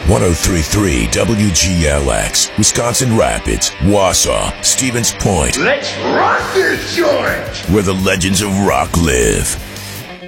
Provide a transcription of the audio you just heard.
1033 WGLX, Wisconsin Rapids, Wausau, Stevens Point. Let's rock this joint! Where the legends of rock live.